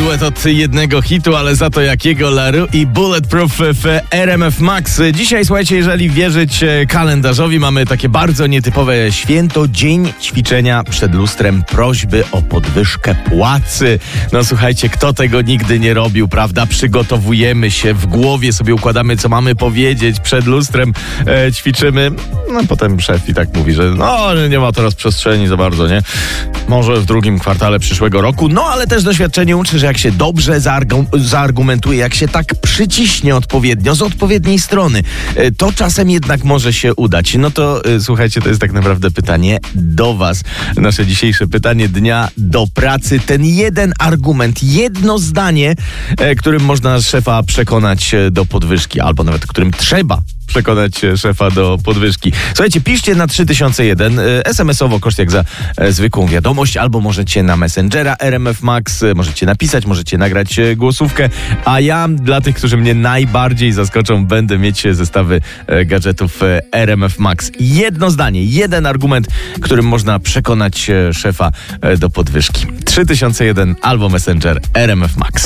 duet od jednego hitu, ale za to jakiego. LaRue i Bulletproof w RMF Max. Dzisiaj, słuchajcie, jeżeli wierzyć kalendarzowi, mamy takie bardzo nietypowe święto, dzień ćwiczenia przed lustrem, prośby o podwyżkę płacy. No słuchajcie, kto tego nigdy nie robił, prawda? Przygotowujemy się, w głowie sobie układamy, co mamy powiedzieć, przed lustrem ćwiczymy. No potem szef i tak mówi, że no nie ma teraz przestrzeni za bardzo, nie? Może w drugim kwartale przyszłego roku, no ale też doświadczenie uczy, że jak się dobrze zaargumentuje, jak się tak przyciśnie odpowiednio, z odpowiedniej strony, to czasem jednak może się udać. No to słuchajcie, to jest tak naprawdę pytanie do was. Nasze dzisiejsze pytanie dnia do pracy. Ten jeden argument, jedno zdanie, którym można szefa przekonać do podwyżki, albo nawet którym trzeba przekonać szefa do podwyżki. Słuchajcie, piszcie na 3001, SMS-owo, koszt jak za zwykłą wiadomość, albo możecie na Messengera RMF Max, możecie napisać, możecie nagrać głosówkę, a ja dla tych, którzy mnie najbardziej zaskoczą, będę mieć zestawy gadżetów RMF Max. Jedno zdanie, jeden argument, którym można przekonać szefa do podwyżki. 3001 albo Messenger RMF Max.